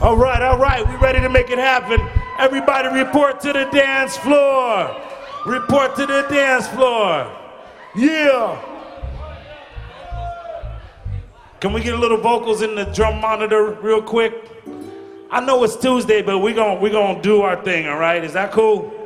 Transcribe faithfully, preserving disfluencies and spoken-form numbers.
All right, all right, we ready to make it happen. Everybody report to the dance floor. Report to the dance floor. Yeah. Can we get a little vocals in the drum monitor real quick? I know it's Tuesday, but we're gonna, we're gonna do our thing, all right? Is that cool?